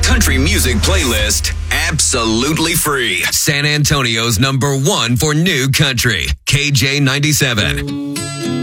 country music playlist, absolutely free. San Antonio's #1 for new country, KJ97.